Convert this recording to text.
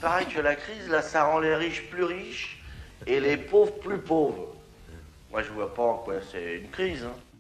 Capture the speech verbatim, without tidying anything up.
paraît que la crise, là, ça rend les riches plus riches et les pauvres plus pauvres. Moi, je vois pas en quoi c'est une crise, hein.